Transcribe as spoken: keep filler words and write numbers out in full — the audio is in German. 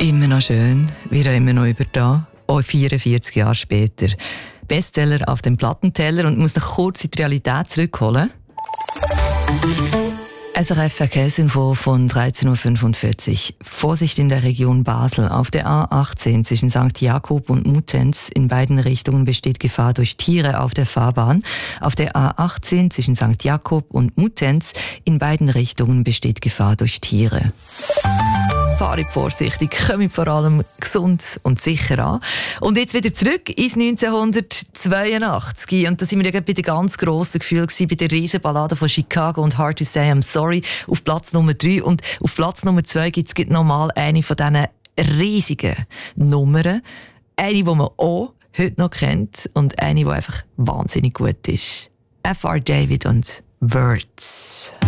Immer noch schön, wir haben immer noch über da, auch vierundvierzig Jahre später. Bestseller auf dem Plattenteller und muss noch kurz in die Realität zurückholen. S R F Verkehrsinfo von dreizehn Uhr fünfundvierzig. Vorsicht in der Region Basel. Auf der A achtzehn zwischen Sankt Jakob und Muttenz in beiden Richtungen besteht Gefahr durch Tiere auf der Fahrbahn. Auf der A achtzehn zwischen Sankt Jakob und Muttenz in beiden Richtungen besteht Gefahr durch Tiere. Fahrt vorsichtig, kommt vor allem gesund und sicher an. Und jetzt wieder zurück ins neunzehnhundertzweiundachtzig. Und da sind wir ja bei den ganz grossen Gefühlen gewesen, bei der Riesenballade von Chicago und Hard to Say I'm Sorry auf Platz Nummer drei. Und auf Platz Nummer zwei gibt es nochmal eine von diesen riesigen Nummern. Eine, die man auch heute noch kennt und eine, die einfach wahnsinnig gut ist. F R David und Words.